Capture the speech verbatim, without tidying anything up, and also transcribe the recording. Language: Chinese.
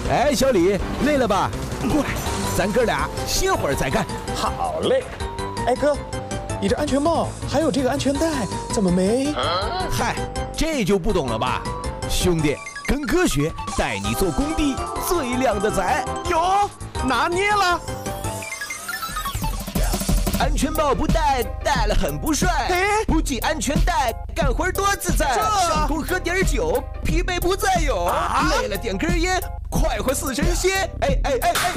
哎，小李，累了吧？过来，咱哥俩歇会儿再干。 好嘞。哎哥，你这安全帽还有这个安全带怎么没？ 啊、嗨，这就不懂了吧？兄弟，跟哥学，带你做工地最靓的仔。 有，拿捏了。 安全帽不戴，戴了很不帅。 哎， 不系安全带，干活多自在。上工喝点酒，疲惫不再有。啊、累了点根烟，快活似神仙。哎哎哎哎！